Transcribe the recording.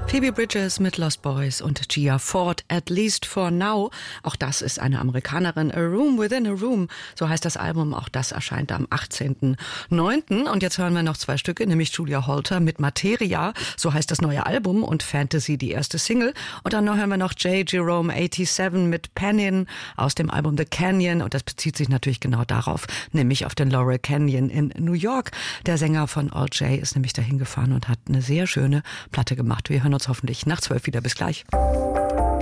Phoebe Bridgers mit Lost Boys und Gia Ford, At Least for Now. Auch das ist eine Amerikanerin. A Room Within a Room, so heißt das Album. Auch das erscheint am 18.09. Und jetzt hören wir noch zwei Stücke, nämlich Julia Holter mit Materia, so heißt das neue Album, und Fantasy, die erste Single. Und dann hören wir noch J. Jerome 87 mit Penin aus dem Album The Canyon. Und das bezieht sich natürlich genau darauf, nämlich auf den Laurel Canyon in New York. Der Sänger von All J ist nämlich dahin gefahren und hat eine sehr schöne Platte gemacht. Wir hören uns hoffentlich nach 12 wieder. Bis gleich.